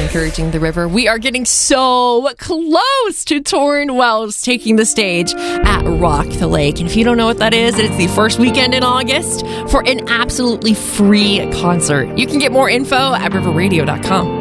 encouraging the river. We are getting so close to Torrin Wells taking the stage at Rock the Lake. And if you don't know what that is, it's the first weekend in August for an absolutely free concert. You can get more info at riverradio.com.